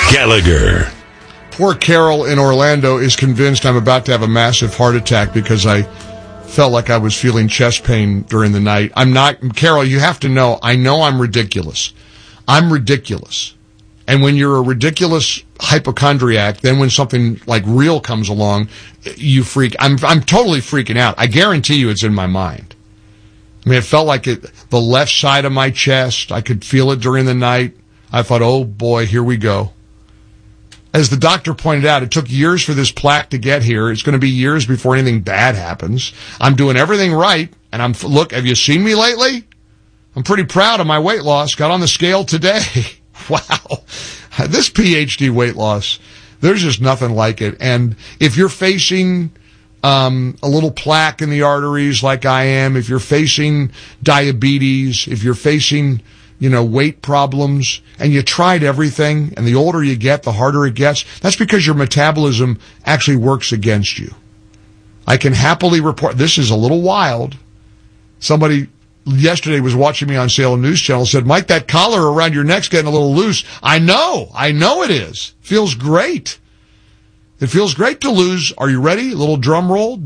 Gallagher. Poor Carol in Orlando is convinced I'm about to have a massive heart attack because I felt like I was feeling chest pain during the night. I'm not, Carol, you have to know I'm ridiculous. I'm ridiculous. And when you're a ridiculous hypochondriac, then when something like real comes along, you freak. I'm totally freaking out. I guarantee you it's in my mind. I mean, it felt like the left side of my chest. I could feel it during the night. I thought, oh boy, here we go. As the doctor pointed out, it took years for this plaque to get here. It's going to be years before anything bad happens. I'm doing everything right. And look, have you seen me lately? I'm pretty proud of my weight loss. Got on the scale today. Wow. This PhD weight loss, there's just nothing like it. And if you're facing a little plaque in the arteries like I am, if you're facing diabetes, if you're facing weight problems, and you tried everything, and the older you get, the harder it gets, that's because your metabolism actually works against you. I can happily report, this is a little wild. Somebody yesterday was watching me on Salem News Channel, said, Mike, that collar around your neck's getting a little loose. I know it is. Feels great. It feels great to lose, are you ready? A little drum roll,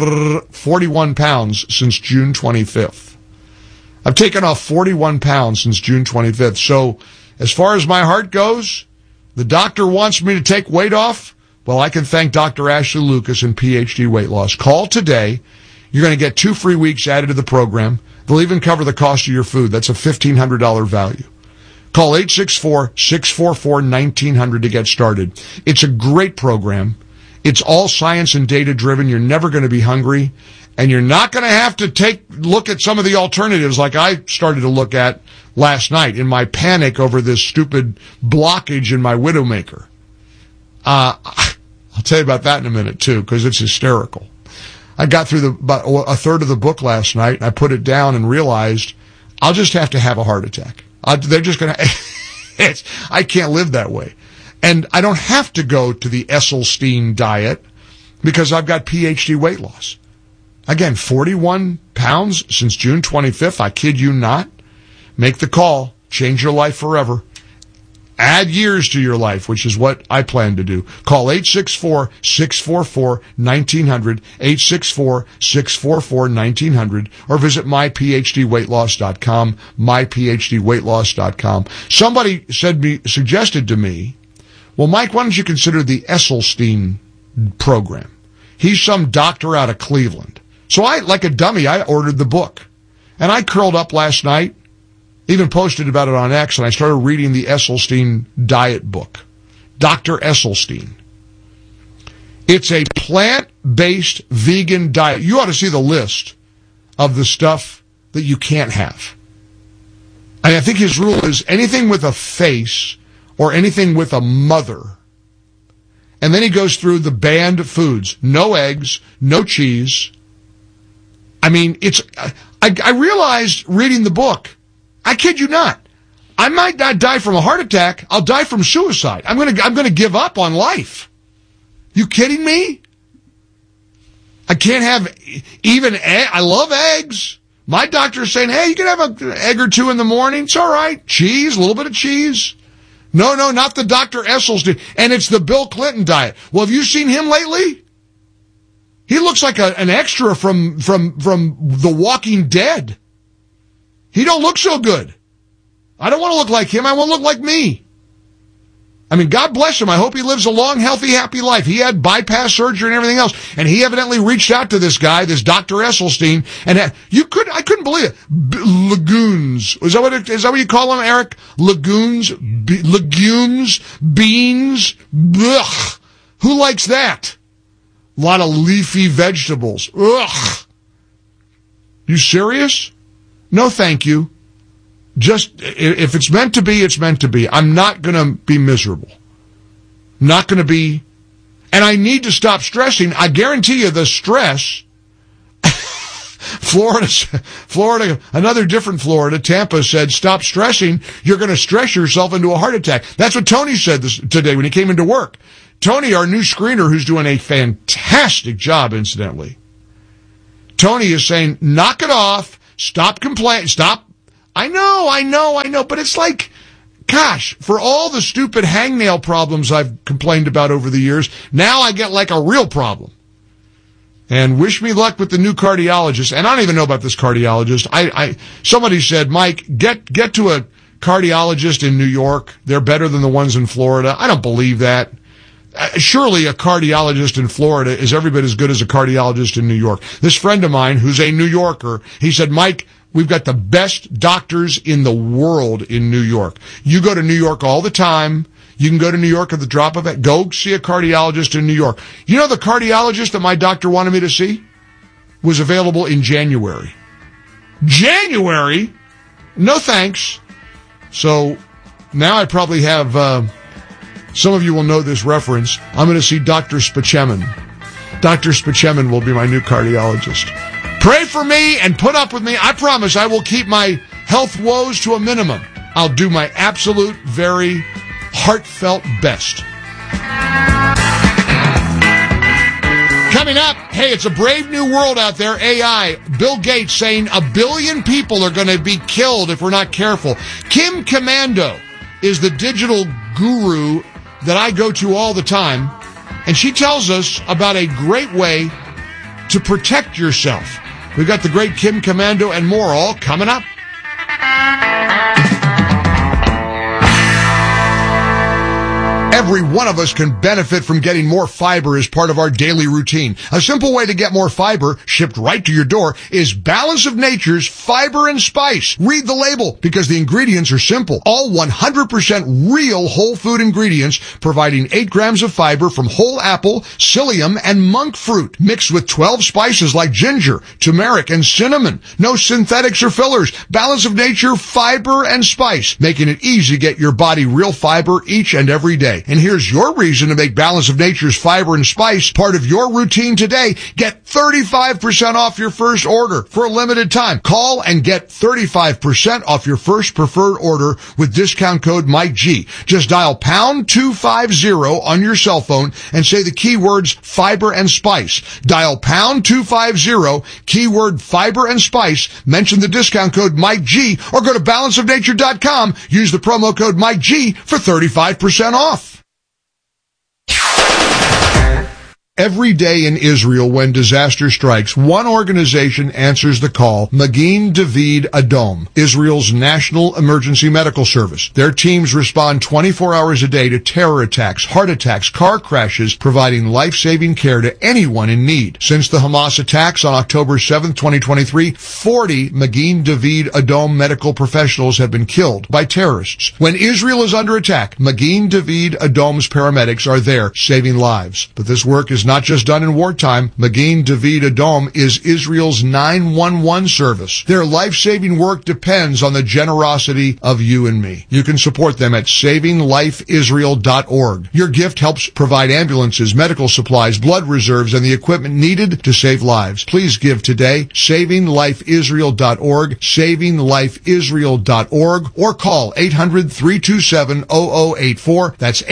41 pounds since June 25th. I've taken off 41 pounds since June 25th. So as far as my heart goes, the doctor wants me to take weight off. Well, I can thank Dr. Ashley Lucas and PhD Weight Loss. Call today. You're going to get 2 free weeks added to the program. They'll even cover the cost of your food. That's a $1,500 value. Call 864-644-1900 to get started. It's a great program. It's all science and data driven. You're never going to be hungry. And you're not going to have to look at some of the alternatives like I started to look at last night in my panic over this stupid blockage in my Widowmaker. I'll tell you about that in a minute, too, because it's hysterical. I got through about a third of the book last night, and I put it down and realized I'll just have to have a heart attack. They're just going to... I can't live that way. And I don't have to go to the Esselstyn diet because I've got PhD weight loss. Again, 41 pounds since June 25th. I kid you not. Make the call. Change your life forever. Add years to your life, which is what I plan to do. Call 864-644-1900, 864-644-1900, or visit myphdweightloss.com, myphdweightloss.com. Somebody suggested to me, well, Mike, why don't you consider the Esselstyn program? He's some doctor out of Cleveland. So I, like a dummy, I ordered the book. And I curled up last night, even posted about it on X, and I started reading the Esselstyn diet book. Dr. Esselstyn. It's a plant-based vegan diet. You ought to see the list of the stuff that you can't have. And I think his rule is anything with a face or anything with a mother. And then he goes through the banned foods. No eggs, no cheese. I mean, I realized reading the book, I kid you not, I might not die from a heart attack, I'll die from suicide. I'm gonna give up on life. You kidding me? I can't have even I love eggs. My doctor's saying, hey, you can have an egg or two in the morning. It's all right. Cheese, a little bit of cheese. No, not the Dr. Esselstyn. And it's the Bill Clinton diet. Well, have you seen him lately? He looks like an extra from The Walking Dead. He don't look so good. I don't want to look like him. I want to look like me. I mean, God bless him. I hope he lives a long, healthy, happy life. He had bypass surgery and everything else. And he evidently reached out to this guy, this Dr. Esselstyn, and I couldn't believe it. Legumes. Is that what you call them, Eric? Legumes? Legumes? Beans? Ugh. Who likes that? A lot of leafy vegetables. Ugh. You serious? No, thank you. Just, if it's meant to be, it's meant to be. I'm not going to be miserable. Not going to be. And I need to stop stressing. I guarantee you the stress. Florida, another different Florida, Tampa said, stop stressing. You're going to stress yourself into a heart attack. That's what Tony said today when he came into work. Tony, our new screener, who's doing a fantastic job, incidentally. Tony is saying, knock it off. Stop complaining. Stop. I know, but it's like, gosh, for all the stupid hangnail problems I've complained about over the years, now I get like a real problem. And wish me luck with the new cardiologist. And I don't even know about this cardiologist. Somebody said, Mike, get to a cardiologist in New York. They're better than the ones in Florida. I don't believe that. Surely a cardiologist in Florida is every bit as good as a cardiologist in New York. This friend of mine, who's a New Yorker, he said, Mike, we've got the best doctors in the world in New York. You go to New York all the time. You can go to New York at the drop of it. Go see a cardiologist in New York. You know, the cardiologist that my doctor wanted me to see was available in January. January? No thanks. So now I probably have, some of you will know this reference. I'm going to see Dr. Spachemin. Dr. Spachemin will be my new cardiologist. Pray for me and put up with me. I promise I will keep my health woes to a minimum. I'll do my absolute, very heartfelt best. Coming up, hey, it's a brave new world out there, AI. Bill Gates saying 1 billion people are going to be killed if we're not careful. Kim Komando is the digital guru that I go to all the time, and she tells us about a great way to protect yourself. We've got the great Kim Komando and more all coming up. Every one of us can benefit from getting more fiber as part of our daily routine. A simple way to get more fiber shipped right to your door is Balance of Nature's Fiber and Spice. Read the label because the ingredients are simple. All 100% real whole food ingredients, providing 8 grams of fiber from whole apple, psyllium, and monk fruit, mixed with 12 spices like ginger, turmeric, and cinnamon. No synthetics or fillers. Balance of Nature Fiber and Spice, making it easy to get your body real fiber each and every day. And here's your reason to make Balance of Nature's Fiber and Spice part of your routine today. Get 35% off your first order for a limited time. Call and get 35% off your first preferred order with discount code MikeG. Just dial pound 250 on your cell phone and say the keywords fiber and spice. Dial pound 250, keyword fiber and spice, mention the discount code MikeG, or go to balanceofnature.com. Use the promo code MikeG for 35% off. Every day in Israel when disaster strikes, one organization answers the call, Magen David Adom, Israel's national emergency medical service. Their teams respond 24 hours a day to terror attacks, heart attacks, car crashes, providing life-saving care to anyone in need. Since the Hamas attacks on October 7, 2023, 40 Magen David Adom medical professionals have been killed by terrorists. When Israel is under attack, Magen David Adom's paramedics are there saving lives. But this work is not just done in wartime. Magen David Adom is Israel's 911 service. Their life-saving work depends on the generosity of you and me. You can support them at savinglifeisrael.org. Your gift helps provide ambulances, medical supplies, blood reserves, and the equipment needed to save lives. Please give today. savinglifeisrael.org, savinglifeisrael.org, or call 800-327-0084. That's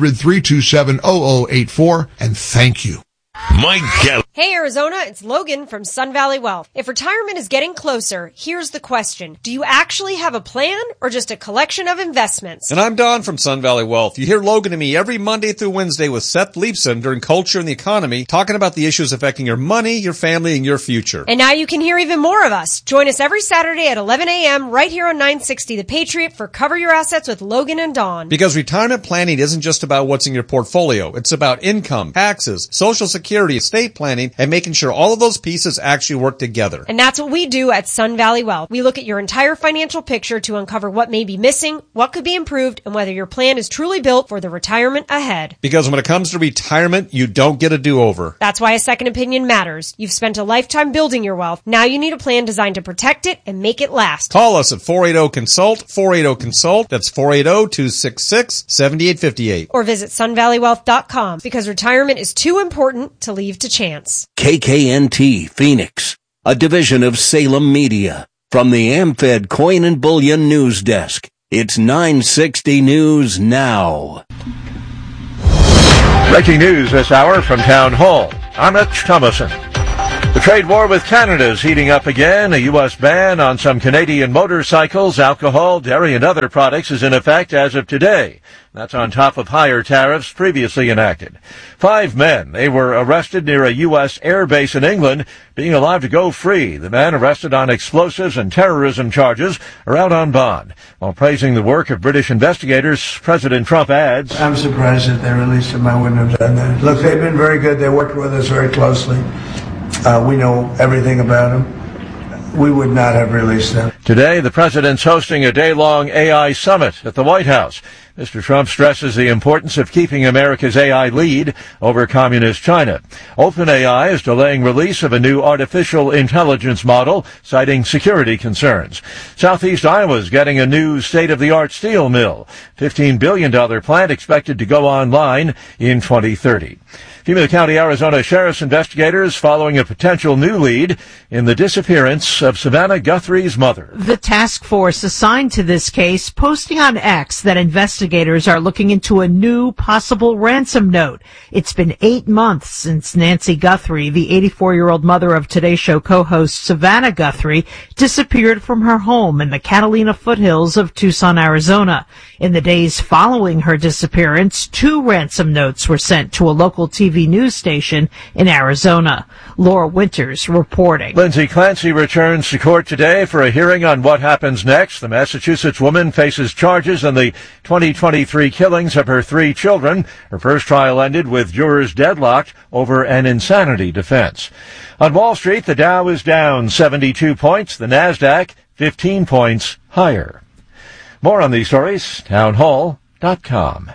800-327-0084. And thank you. Mike Kelly. Hey Arizona, it's Logan from Sun Valley Wealth. If retirement is getting closer, here's the question. Do you actually have a plan or just a collection of investments? And I'm Don from Sun Valley Wealth. You hear Logan and me every Monday through Wednesday with Seth Leibson during Culture and the Economy, talking about the issues affecting your money, your family, and your future. And now you can hear even more of us. Join us every Saturday at 11 a.m. right here on 960 The Patriot for Cover Your Assets with Logan and Don. Because retirement planning isn't just about what's in your portfolio. It's about income, taxes, Social Security, estate planning, and making sure all of those pieces actually work together. And that's what we do at Sun Valley Wealth. We look at your entire financial picture to uncover what may be missing, what could be improved, and whether your plan is truly built for the retirement ahead. Because when it comes to retirement, you don't get a do-over. That's why a second opinion matters. You've spent a lifetime building your wealth. Now you need a plan designed to protect it and make it last. Call us at 480-CONSULT, 480-CONSULT. That's 480-266-7858. Or visit sunvalleywealth.com, because retirement is too important to leave to chance. KKNT Phoenix, a division of Salem Media. From the AmFed Coin and Bullion News Desk, it's 960 News Now. Breaking news this hour from Town Hall. I'm Mitch Thomason. The trade war with Canada is heating up again. A U.S. ban on some Canadian motorcycles, alcohol, dairy, and other products is in effect as of today. That's on top of higher tariffs previously enacted. 5 men, they were arrested near a U.S. air base in England, being allowed to go free. The men arrested on explosives and terrorism charges are out on bond. While praising the work of British investigators, President Trump adds, I'm surprised that they released them. I wouldn't have done that. Look, they've been very good. They worked with us very closely. We know everything about them. We would not have released them. Today, the president's hosting a day-long AI summit at the White House. Mr. Trump stresses the importance of keeping America's AI lead over communist China. OpenAI is delaying release of a new artificial intelligence model, citing security concerns. Southeast Iowa is getting a new state-of-the-art steel mill. $15 billion plant expected to go online in 2030. Pima County, Arizona Sheriff's investigators following a potential new lead in the disappearance of Savannah Guthrie's mother. The task force assigned to this case posting on X that investigators are looking into a new possible ransom note. It's been 8 months since Nancy Guthrie, the 84-year-old mother of Today Show co-host Savannah Guthrie, disappeared from her home in the Catalina foothills of Tucson, Arizona. In the days following her disappearance, 2 ransom notes were sent to a local TV news station in Arizona. Laura Winters reporting. Lindsay Clancy returns to court today for a hearing on what happens next. The Massachusetts woman faces charges in the 2023 killings of her 3 children. Her first trial ended with jurors deadlocked over an insanity defense. On Wall Street, the Dow is down 72 points. The Nasdaq 15 points higher. More on these stories, townhall.com.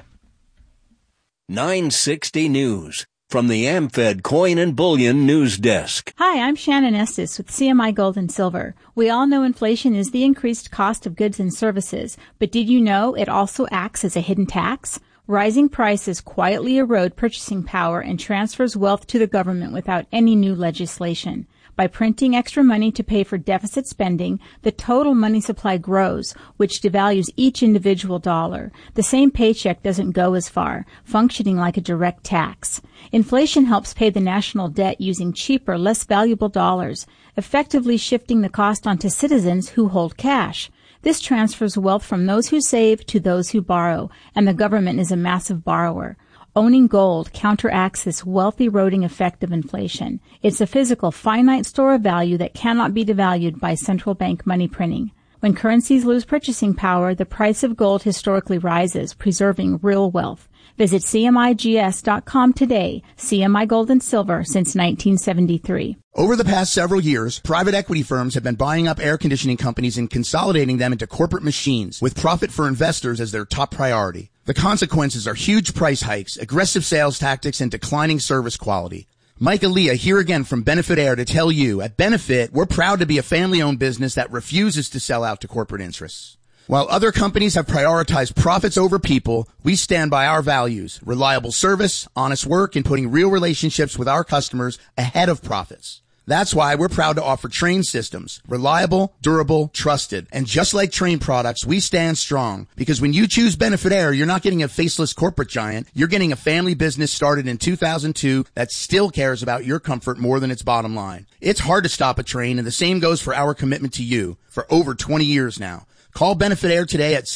960 News. From the AmFed Coin and Bullion News Desk. Hi, I'm Shannon Estes with CMI Gold and Silver. We all know inflation is the increased cost of goods and services, but did you know it also acts as a hidden tax? Rising prices quietly erode purchasing power and transfers wealth to the government without any new legislation. By printing extra money to pay for deficit spending, the total money supply grows, which devalues each individual dollar. The same paycheck doesn't go as far, functioning like a direct tax. Inflation helps pay the national debt using cheaper, less valuable dollars, effectively shifting the cost onto citizens who hold cash. This transfers wealth from those who save to those who borrow, and the government is a massive borrower. Owning gold counteracts this wealth-eroding effect of inflation. It's a physical, finite store of value that cannot be devalued by central bank money printing. When currencies lose purchasing power, the price of gold historically rises, preserving real wealth. Visit CMIGS.com today. CMI Gold and Silver since 1973. Over the past several years, private equity firms have been buying up air conditioning companies and consolidating them into corporate machines, with profit for investors as their top priority. The consequences are huge price hikes, aggressive sales tactics, and declining service quality. Mike Aaliyah here again from Benefit Air to tell you, at Benefit, we're proud to be a family-owned business that refuses to sell out to corporate interests. While other companies have prioritized profits over people, we stand by our values: reliable service, honest work, and putting real relationships with our customers ahead of profits. That's why we're proud to offer Trane systems. Reliable, durable, trusted. And just like Trane products, we stand strong. Because when you choose Benefit Air, you're not getting a faceless corporate giant. You're getting a family business started in 2002 that still cares about your comfort more than its bottom line. It's hard to stop a Trane, and the same goes for our commitment to you for over 20 years now. Call Benefit Air today at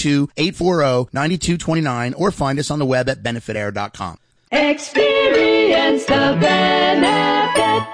602-840-9229 or find us on the web at benefitair.com. Experience the benefit.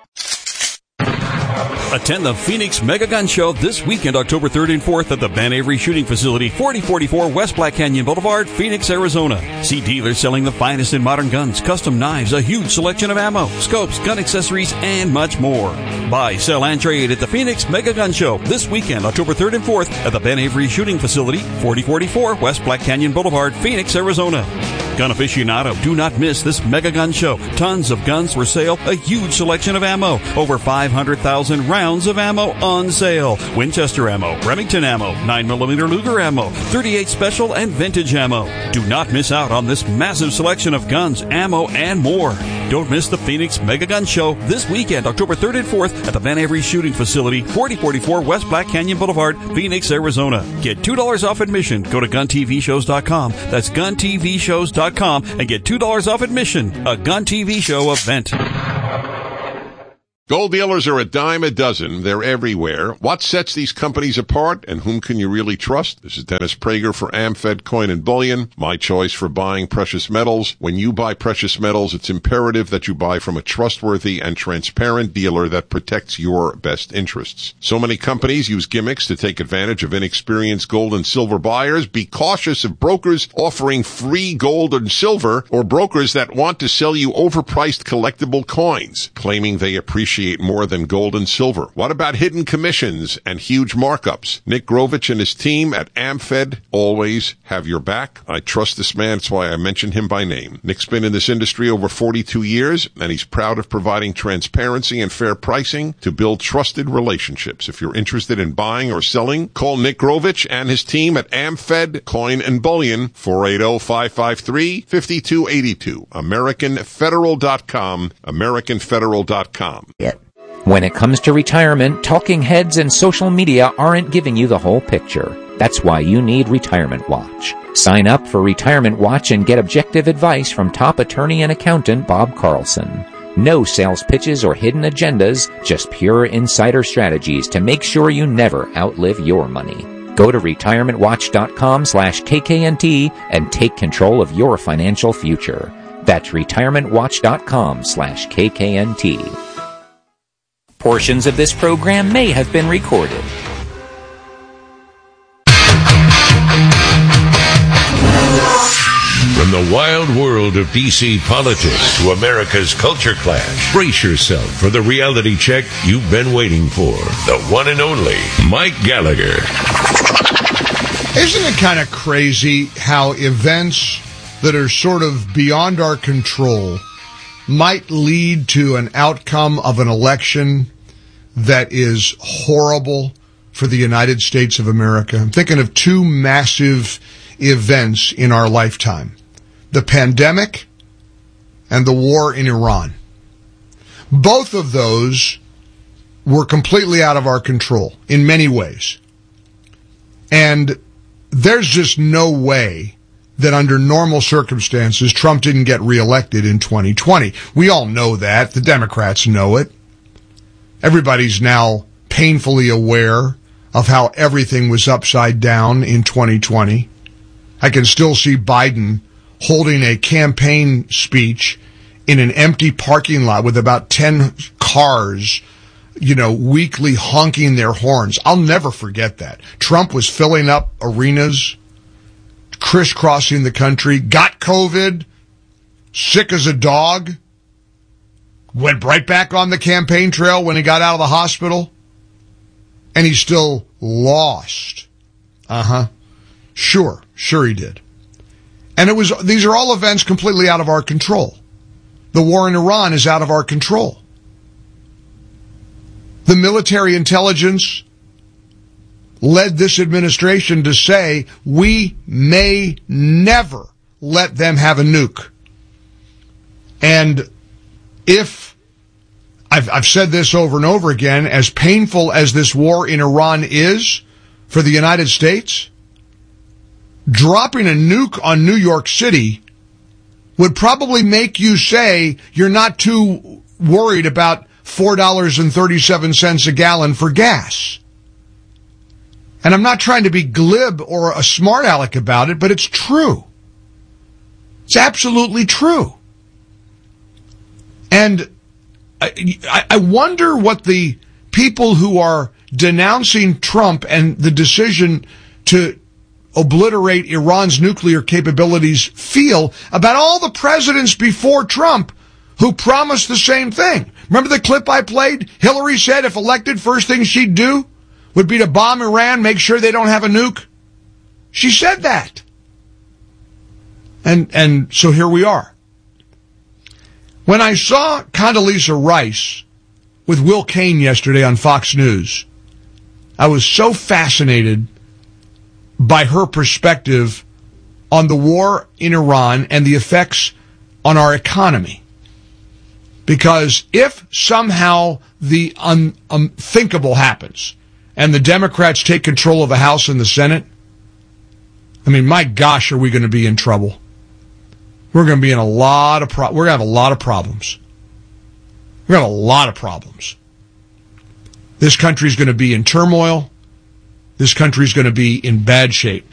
Attend the Phoenix Mega Gun Show this weekend, October 3rd and 4th at the Ben Avery Shooting Facility, 4044 West Black Canyon Boulevard, Phoenix, Arizona. See dealers selling the finest in modern guns, custom knives, a huge selection of ammo, scopes, gun accessories, and much more. Buy, sell, and trade at the Phoenix Mega Gun Show this weekend, October 3rd and 4th at the Ben Avery Shooting Facility, 4044 West Black Canyon Boulevard, Phoenix, Arizona. Gun aficionado, do not miss this Mega Gun Show. Tons of guns for sale, a huge selection of ammo, over 500,000 rounds of ammo on sale. Winchester ammo, Remington ammo, 9mm Luger ammo, 38 special and vintage ammo. Do not miss out on this massive selection of guns, ammo, and more. Don't miss the Phoenix Mega Gun Show this weekend, October 3rd and 4th at the Ben Avery Shooting Facility, 4044 West Black Canyon Boulevard, Phoenix, Arizona. Get $2 off admission. Go to GunTVShows.com. That's GunTVShows.com and get $2 off admission. A Gun TV Show event. Gold dealers are a dime a dozen. They're everywhere. What sets these companies apart, and whom can you really trust? This is Dennis Prager for AmFed Coin and Bullion, my choice for buying precious metals. When you buy precious metals, it's imperative that you buy from a trustworthy and transparent dealer that protects your best interests. So many companies use gimmicks to take advantage of inexperienced gold and silver buyers. Be cautious of brokers offering free gold and silver, or brokers that want to sell you overpriced collectible coins, claiming they appreciate more than gold and silver. What about hidden commissions and huge markups? Nick Grovich and his team at AmFed always have your back. I trust this man. That's why I mention him by name. Nick's been in this industry over 42 years, and he's proud of providing transparency and fair pricing to build trusted relationships. If you're interested in buying or selling, call Nick Grovich and his team at AmFed Coin and Bullion, 480-553-5282. AmericanFederal.com, AmericanFederal.com. When it comes to retirement, talking heads and social media aren't giving you the whole picture. That's why you need Retirement Watch. Sign up for Retirement Watch and get objective advice from top attorney and accountant Bob Carlson. No sales pitches or hidden agendas, just pure insider strategies to make sure you never outlive your money. Go to retirementwatch.com/KKNT and take control of your financial future. That's retirementwatch.com/KKNT. Portions of this program may have been recorded. From the wild world of D.C. politics to America's culture clash, brace yourself for the reality check you've been waiting for. The one and only Mike Gallagher. Isn't it kind of crazy how events that are sort of beyond our control might lead to an outcome of an election that is horrible for the United States of America? I'm thinking of two massive events in our lifetime: the pandemic and the war in Iran. Both of those were completely out of our control in many ways. And there's just no way that under normal circumstances Trump didn't get reelected in 2020. We all know that. The Democrats know it. Everybody's now painfully aware of how everything was upside down in 2020. I can still see Biden holding a campaign speech in an empty parking lot with about 10 cars, weekly honking their horns. I'll never forget that. Trump was filling up arenas, crisscrossing the country, got COVID, sick as a dog, went right back on the campaign trail when he got out of the hospital, and he still lost. Sure he did. And these are all events completely out of our control. The war in Iran is out of our control. The military intelligence led this administration to say we may never let them have a nuke. And if, I've said this over and over again, as painful as this war in Iran is for the United States, dropping a nuke on New York City would probably make you say you're not too worried about $4.37 a gallon for gas. And I'm not trying to be glib or a smart aleck about it, but it's true. It's absolutely true. And I wonder what the people who are denouncing Trump and the decision to obliterate Iran's nuclear capabilities feel about all the presidents before Trump who promised the same thing. Remember the clip I played? Hillary said if elected, first thing she'd do would be to bomb Iran, make sure they don't have a nuke. She said that. And so here we are. When I saw Condoleezza Rice with Will Cain yesterday on Fox News, I was so fascinated by her perspective on the war in Iran and the effects on our economy. Because if somehow the unthinkable happens and the Democrats take control of the House and the Senate, my gosh, are we going to be in trouble? We're going to be in we're going to have a lot of problems. We're going to have a lot of problems. This country's going to be in turmoil. This country's going to be in bad shape.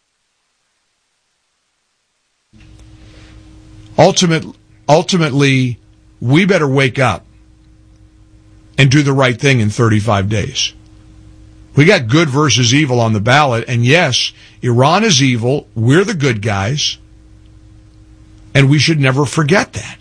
Ultimately, we better wake up and do the right thing in 35 days. We got good versus evil on the ballot, and yes, Iran is evil. We're the good guys, and we should never forget that.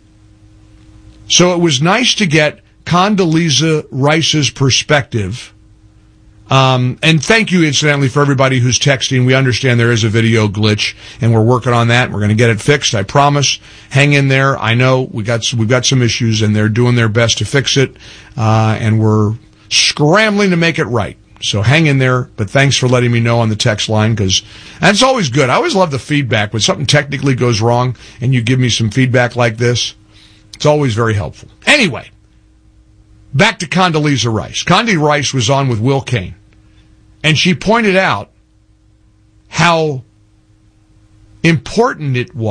So it was nice to get Condoleezza Rice's perspective. And thank you, incidentally, for everybody who's texting. We understand there is a video glitch, and we're working on that. We're going to get it fixed, I promise. Hang in there. I know we've got some issues, and they're doing their best to fix it, and we're scrambling to make it right. So hang in there, but thanks for letting me know on the text line, because that's always good. I always love the feedback. When something technically goes wrong and you give me some feedback like this, it's always very helpful. Anyway, back to Condoleezza Rice. Condi Rice was on with Will Cain, and she pointed out how important it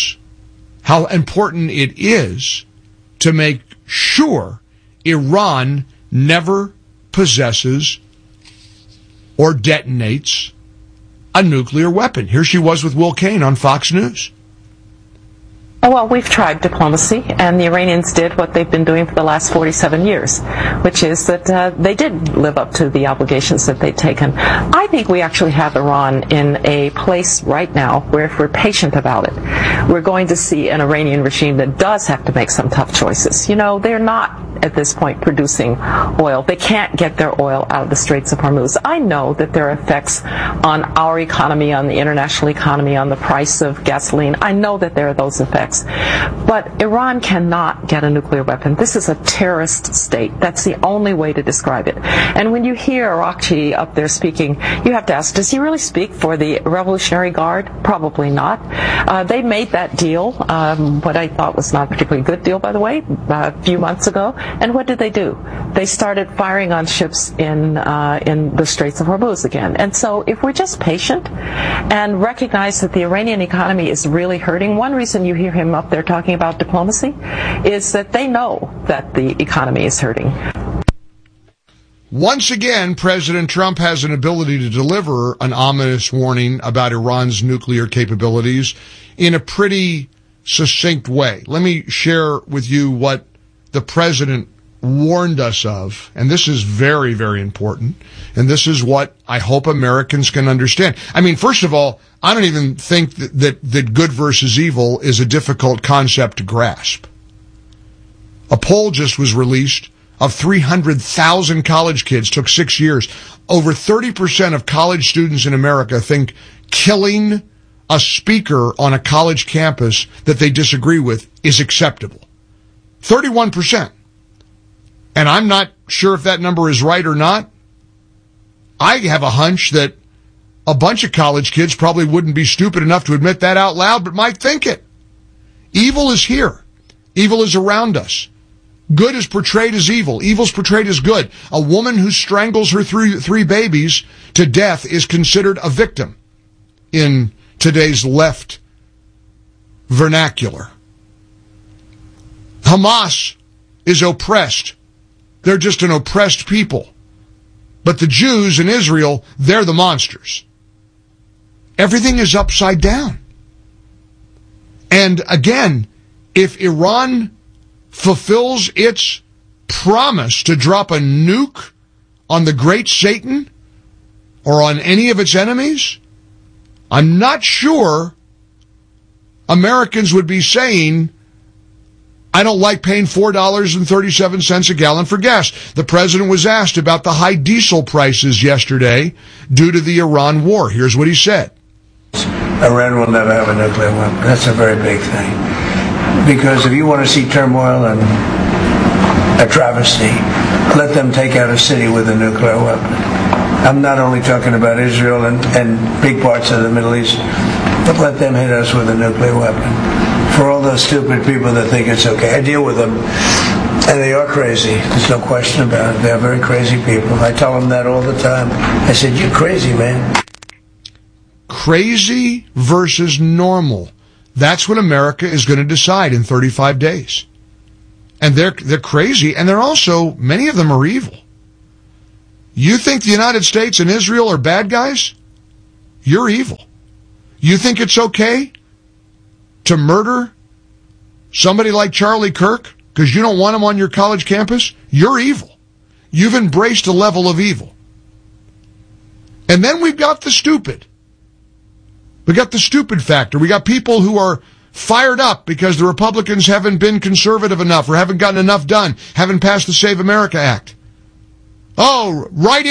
is to make sure Iran never possesses or detonates a nuclear weapon. Here she was with Will Cain on Fox News. Well, we've tried diplomacy, and the Iranians did what they've been doing for the last 47 years, which is that they did live up to the obligations that they'd taken. I think we actually have Iran in a place right now where, if we're patient about it, we're going to see an Iranian regime that does have to make some tough choices. You know, they're not, at this point, producing oil. They can't get their oil out of the Straits of Hormuz. I know that there are effects on our economy, on the international economy, on the price of gasoline. I know that there are those effects. But Iran cannot get a nuclear weapon. This is a terrorist state. That's the only way to describe it. And when you hear Araghchi up there speaking, you have to ask, does he really speak for the Revolutionary Guard? Probably not. They made that deal, what I thought was not a particularly good deal, by the way, a few months ago. And what did they do? They started firing on ships in the Straits of Hormuz again. And so if we're just patient and recognize that the Iranian economy is really hurting, one reason you hear him up there talking about diplomacy is that they know that the economy is hurting. Once again, President Trump has an ability to deliver an ominous warning about Iran's nuclear capabilities in a pretty succinct way. Let me share with you what the president warned us of, and this is very, very important, and this is what I hope Americans can understand. I mean, first of all, I don't even think that good versus evil is a difficult concept to grasp. A poll just was released of 300,000 college kids, took 6 years. Over 30% of college students in America think killing a speaker on a college campus that they disagree with is acceptable. 31%. And I'm not sure if that number is right or not. I have a hunch that a bunch of college kids probably wouldn't be stupid enough to admit that out loud, but might think it. Evil is here. Evil is around us. Good is portrayed as evil. Evil is portrayed as good. A woman who strangles her three babies to death is considered a victim in today's left vernacular. Hamas is oppressed. They're just an oppressed people. But the Jews in Israel, they're the monsters. Everything is upside down. And again, if Iran fulfills its promise to drop a nuke on the great Satan or on any of its enemies, I'm not sure Americans would be saying, I don't like paying $4.37 a gallon for gas. The president was asked about the high diesel prices yesterday due to the Iran war. Here's what he said. Iran will never have a nuclear weapon. That's a very big thing. Because if you want to see turmoil and a travesty, let them take out a city with a nuclear weapon. I'm not only talking about Israel and big parts of the Middle East, but let them hit us with a nuclear weapon. For all those stupid people that think it's okay, I deal with them, and they are crazy. There's no question about it. They're very crazy people. I tell them that all the time. I said, "You're crazy, man." Crazy versus normal. That's what America is going to decide in 35 days. And they're crazy, and they're also, many of them are evil. You think the United States and Israel are bad guys? You're evil. You think it's okay to murder somebody like Charlie Kirk because you don't want him on your college campus? You're evil. You've embraced a level of evil. And then we've got the stupid. We got the stupid factor. We got people who are fired up because the Republicans haven't been conservative enough or haven't gotten enough done, haven't passed the Save America Act. Oh, write